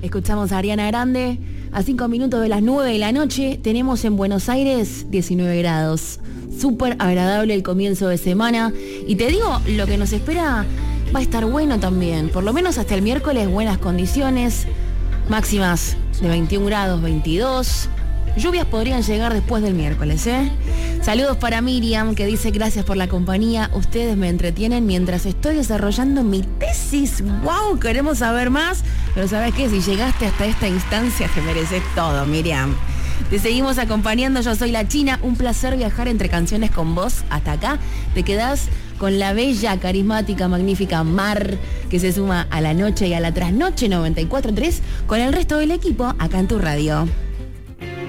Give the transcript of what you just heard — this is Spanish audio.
Escuchamos a Ariana Grande. A 5 minutos de las 9 de la noche tenemos en Buenos Aires 19 grados. Súper agradable el comienzo de semana. Y te digo, lo que nos espera va a estar bueno también. Por lo menos hasta el miércoles, buenas condiciones. Máximas de 21 grados, 22. Lluvias podrían llegar después del miércoles, ¿eh? Saludos para Miriam, que dice: gracias por la compañía. Ustedes me entretienen mientras estoy desarrollando mi tesis. ¡Wow! Queremos saber más. Pero ¿sabes qué? Si llegaste hasta esta instancia, te mereces todo, Miriam. Te seguimos acompañando. Yo soy La China. Un placer viajar entre canciones con vos. Hasta acá te quedás con la bella, carismática, magnífica Mar, que se suma a la noche y a la trasnoche 94.3 con el resto del equipo acá en tu radio.